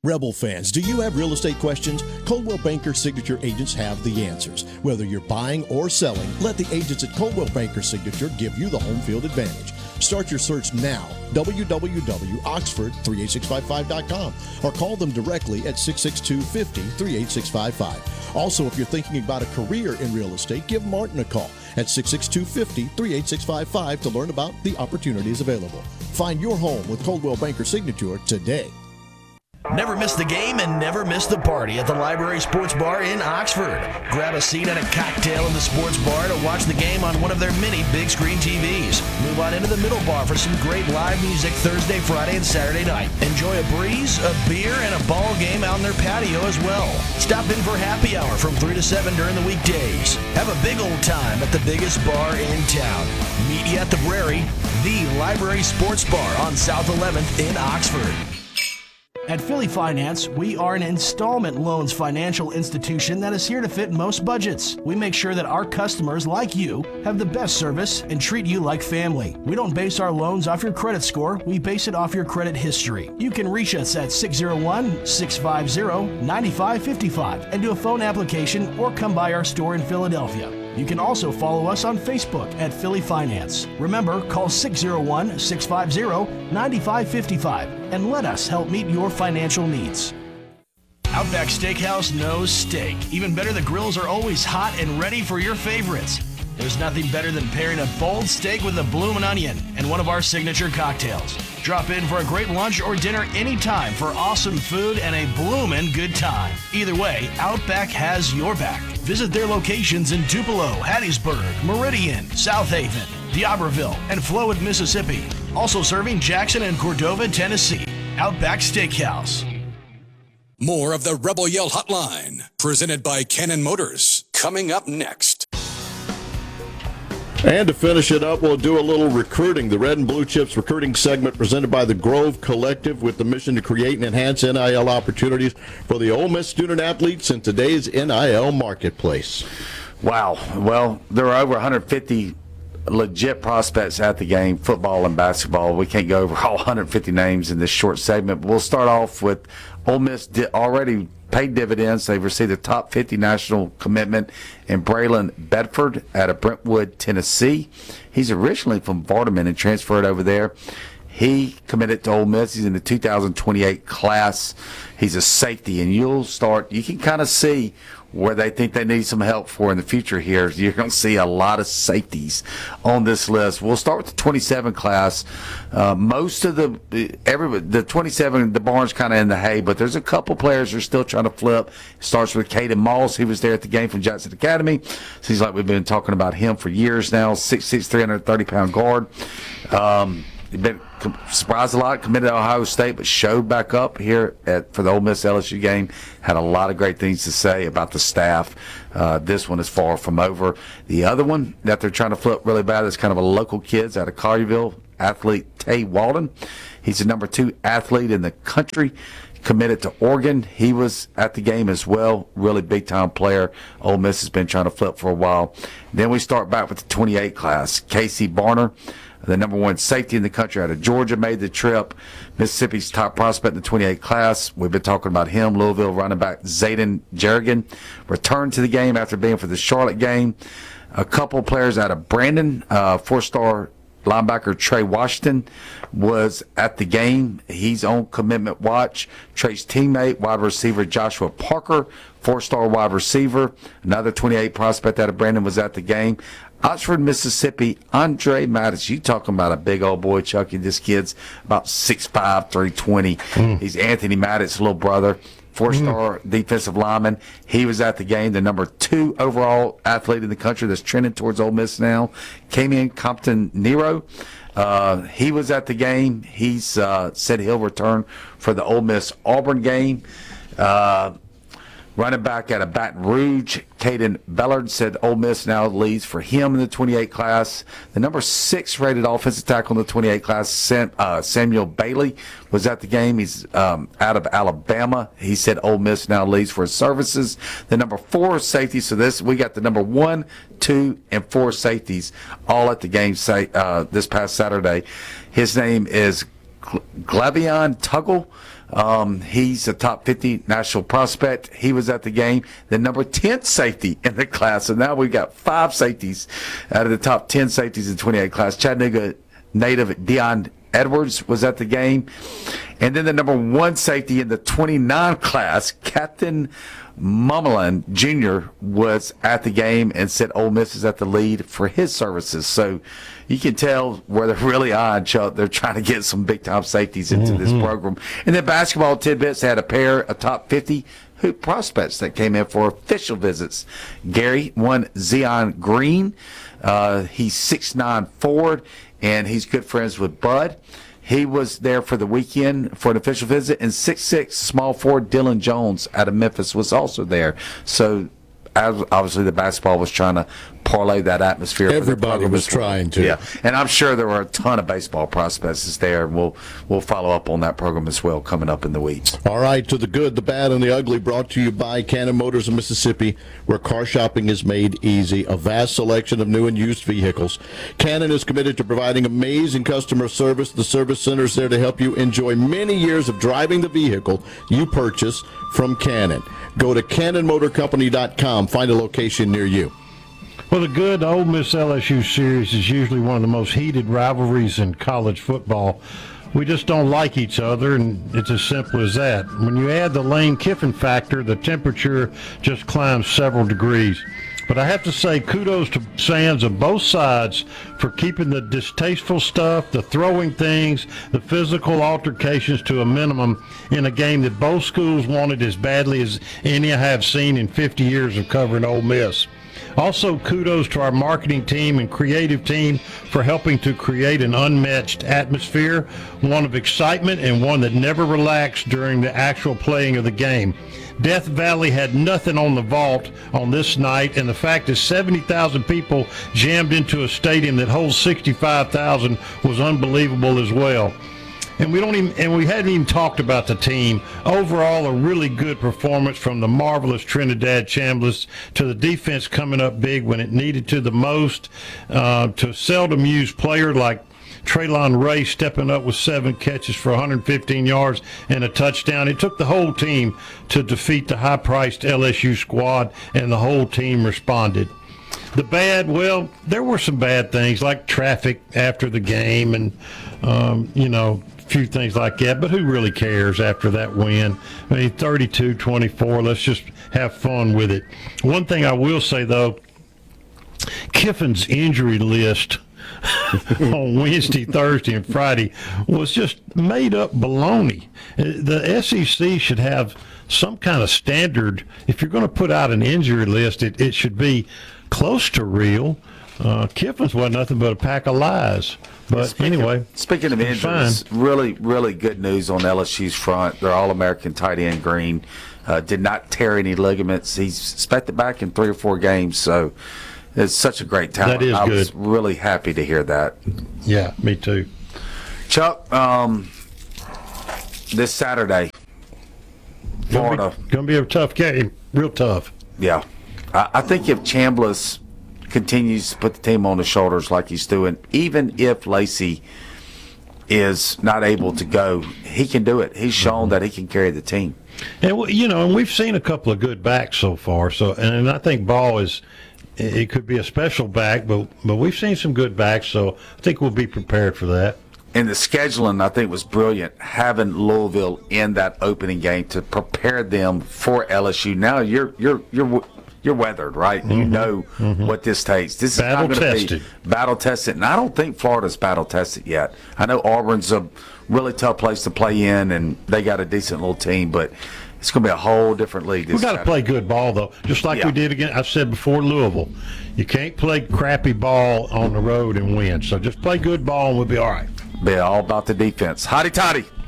Rebel fans, do you have real estate questions? Coldwell Banker Signature agents have the answers. Whether you're buying or selling, let the agents at Coldwell Banker Signature give you the home field advantage. Start your search now, www.oxford38655.com, or call them directly at 662-50-38655. Also, if you're thinking about a career in real estate, give Martin a call at 662-50-38655 to learn about the opportunities available. Find your home with Coldwell Banker Signature today. Never miss the game and never miss the party at the Library Sports Bar in Oxford. Grab a seat and a cocktail in the sports bar to watch the game on one of their many big screen TVs. Move on into the middle bar for some great live music Thursday, Friday, and Saturday night. Enjoy a breeze, a beer, and a ball game out in their patio as well. Stop in for happy hour from 3 to 7 during the weekdays. Have a big old time at the biggest bar in town. Meet you at the Brary, the Library Sports Bar on South 11th in Oxford. At Philly Finance, we are an installment loans financial institution that is here to fit most budgets. We make sure that our customers, like you, have the best service and treat you like family. We don't base our loans off your credit score, we base it off your credit history. You can reach us at 601-650-9555 and do a phone application or come by our store in Philadelphia. You can also follow us on Facebook at Philly Finance. Remember, call 601-650-9555 and let us help meet your financial needs. Outback Steakhouse knows steak. Even better, the grills are always hot and ready for your favorites. There's nothing better than pairing a bold steak with a bloomin' onion and one of our signature cocktails. Drop in for a great lunch or dinner anytime for awesome food and a bloomin' good time. Either way, Outback has your back. Visit their locations in Tupelo, Hattiesburg, Meridian, South Haven, D'Iberville, and Flowood, Mississippi. Also serving Jackson and Cordova, Tennessee. Outback Steakhouse. More of the Rebel Yell Hotline, presented by Cannon Motors, coming up next. And to finish it up, we'll do a little recruiting. The Red and Blue Chips recruiting segment presented by the Grove Collective with the mission to create and enhance NIL opportunities for the Ole Miss student athletes in today's NIL marketplace. Wow. Well, there are over 150 legit prospects at the game, football and basketball. We can't go over all 150 names in this short segment, but we'll start off with Ole Miss already paid dividends. They've received a top 50 national commitment in Braylon Bedford out of Brentwood, Tennessee. He's originally from Vardaman and transferred over there. He committed to Ole Miss. He's in the 2028 class. He's a safety, and you can kind of see where they think they need some help for in the future here. You're going to see a lot of safeties on this list. We'll start with the 27 class. Most of the 27, the barn's kind of in the hay, but there's a couple players who are still trying to flip. It starts with Caden Moss. He was there at the game from Jackson Academy. Seems like we've been talking about him for years now. 6'6", 330-pound guard. He's been surprised a lot, committed to Ohio State, but showed back up here for the Ole Miss LSU game. Had a lot of great things to say about the staff. This one is far from over. The other one that they're trying to flip really bad is kind of a local kids out of Collierville, athlete Tay Walden. He's the number 2 athlete in the country, committed to Oregon. He was at the game as well. Really big-time player. Ole Miss has been trying to flip for a while. Then we start back with the 28 class. Casey Barner, the number 1 safety in the country out of Georgia, made the trip. Mississippi's top prospect in the 28 class. We've been talking about him. Louisville running back Zayden Jerrigan returned to the game after being for the Charlotte game. A couple players out of Brandon, 4-star linebacker Trey Washington was at the game. He's on commitment watch. Trey's teammate, wide receiver Joshua Parker, 4-star wide receiver. Another 28 prospect out of Brandon was at the game. Oxford, Mississippi, Andre Mattis. You talking about a big old boy, Chucky. This kid's about 6'5", 320. He's Anthony Mattis' little brother, 4-star defensive lineman. He was at the game, the number 2 overall athlete in the country that's trending towards Ole Miss now. Came in Compton Nero. He was at the game. He's said he'll return for the Ole Miss Auburn game. Running back out of Baton Rouge, Caden Bellard, said Ole Miss now leads for him in the 28 class. The number 6 rated offensive tackle in the 28 class, Samuel Bailey, was at the game. He's out of Alabama. He said Ole Miss now leads for his services. The number 4 safety, so we got the number 1, 2, and 4 safeties all at the game this past Saturday. His name is Glavion Tuggle. He's a top 50 national prospect. He was at the game, the number 10 safety in the class. So now we've got 5 safeties out of the top 10 safeties in 28 class. Chattanooga native Dion Edwards was at the game. And then the number 1 safety in the 29 class, Captain Mumlin Jr., was at the game and said Ole Miss is at the lead for his services. So you can tell where they're really on, Chuck. They're trying to get some big-time safeties into this program. And then basketball tidbits, had a pair of top 50 hoop prospects that came in for official visits. Gary, one Zion Green. He's 6'9" forward, and he's good friends with Bud. He was there for the weekend for an official visit, and 6'6" small forward Dylan Jones out of Memphis was also there. So obviously the basketball was trying to parlay that atmosphere. Everybody was trying to. Yeah, and I'm sure there were a ton of baseball prospects there, and we'll follow up on that program as well coming up in the week. All right, to the good, the bad, and the ugly, brought to you by Cannon Motors of Mississippi, where car shopping is made easy. A vast selection of new and used vehicles. Cannon is committed to providing amazing customer service. The service center is there to help you enjoy many years of driving the vehicle you purchase from Cannon. Go to CannonMotorCompany.com. Find a location near you. Well, the good Ole Miss LSU series is usually one of the most heated rivalries in college football. We just don't like each other, and it's as simple as that. When you add the Lane Kiffin factor, the temperature just climbs several degrees. But I have to say kudos to fans of both sides for keeping the distasteful stuff, the throwing things, the physical altercations to a minimum in a game that both schools wanted as badly as any I have seen in 50 years of covering Ole Miss. Also, kudos to our marketing team and creative team for helping to create an unmatched atmosphere, one of excitement and one that never relaxed during the actual playing of the game. Death Valley had nothing on the vault on this night, and the fact that 70,000 people jammed into a stadium that holds 65,000 was unbelievable as well. And we hadn't even talked about the team. Overall, a really good performance from the marvelous Trinidad Chambliss to the defense coming up big when it needed to the most, to a seldom used player like Traylon Ray stepping up with 7 catches for 115 yards and a touchdown. It took the whole team to defeat the high-priced LSU squad, and the whole team responded. The bad, well, there were some bad things like traffic after the game and, a few things like that, but who really cares after that win? I mean, 32-24, let's just have fun with it. One thing I will say, though, Kiffin's injury list on Wednesday, Thursday, and Friday was just made up baloney. The SEC should have some kind of standard. If you're going to put out an injury list, it should be close to real. Kiffin's wasn't nothing but a pack of lies. But speaking of injuries, really, really good news on LSU's front. Their All-American tight end Green did not tear any ligaments. He's expected back in 3 or 4 games, so it's such a great talent. That is good. I was good. really happy to hear that. Yeah, me too. Chuck, this Saturday, Florida. Going to be a tough game, real tough. Yeah. I think if Chambliss continues to put the team on his shoulders like he's doing, even if Lacey is not able to go, he can do it. He's shown that he can carry the team. And and we've seen a couple of good backs so far. So, and I think Ball it could be a special back, but we've seen some good backs. So I think we'll be prepared for that. And the scheduling, I think, was brilliant, having Louisville in that opening game to prepare them for LSU. Now you're weathered, right? You know what this takes. This is not going to be battle tested, and I don't think Florida's battle tested yet. I know Auburn's a really tough place to play in, and they got a decent little team, but it's going to be a whole different league. We've got to play good ball, though, just like we did again. I've said before, Louisville. You can't play crappy ball on the road and win. So just play good ball, and we'll be all right. Be all about the defense. Hotty toddy.